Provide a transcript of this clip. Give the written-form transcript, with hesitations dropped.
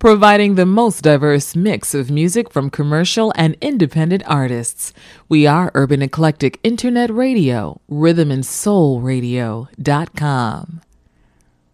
providing the most diverse mix of music from commercial and independent artists. We are Urban Eclectic Internet Radio, rhythmandsoulradio.com.